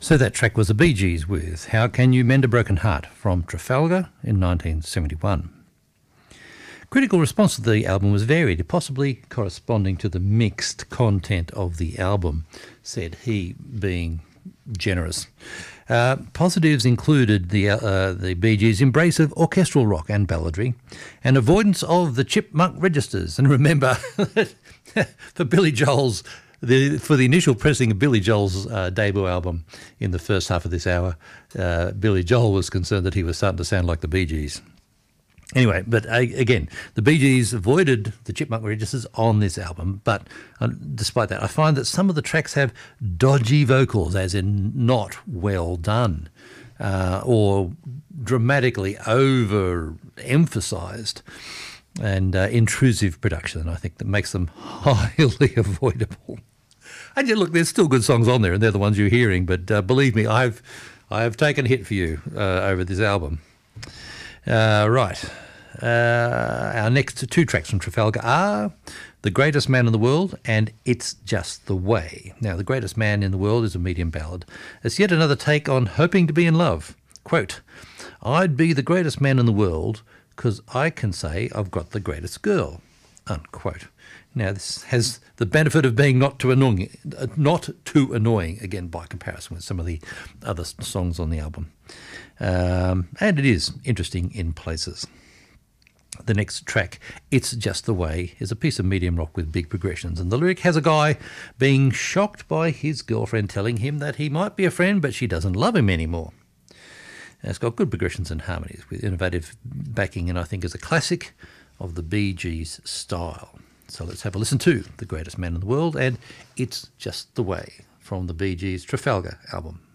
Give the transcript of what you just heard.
So that track was the Bee Gees with How Can You Mend a Broken Heart from Trafalgar in 1971. Critical response to the album was varied, possibly corresponding to the mixed content of the album, said he, being generous. Positives included the Bee Gees' embrace of orchestral rock and balladry, and avoidance of the chipmunk registers. And remember, for Billy Joel's for the initial pressing of Billy Joel's debut album in the first half of this hour, Billy Joel was concerned that he was starting to sound like the Bee Gees. Anyway, but again, the Bee Gees avoided the chipmunk registers on this album, but despite that, I find that some of the tracks have dodgy vocals, as in not well done, or dramatically over-emphasised and intrusive production, I think, that makes them highly avoidable. And yeah, look, there's still good songs on there, and they're the ones you're hearing, but believe me, I have taken a hit for you over this album. Right. Our next two tracks from Trafalgar are The Greatest Man in the World and It's Just the Way. Now, The Greatest Man in the World is a medium ballad. It's yet another take on hoping to be in love. Quote, I'd be the greatest man in the world because I can say I've got the greatest girl. Unquote. Now, this has the benefit of being not too annoying, again, by comparison with some of the other songs on the album. And it is interesting in places. The next track, It's Just the Way, is a piece of medium rock with big progressions, and the lyric has a guy being shocked by his girlfriend telling him that he might be a friend, but she doesn't love him anymore. And it's got good progressions and harmonies with innovative backing, and I think is a classic of the Bee Gees style. So let's have a listen to The Greatest Man in the World and It's Just the Way from the Bee Gees' Trafalgar album.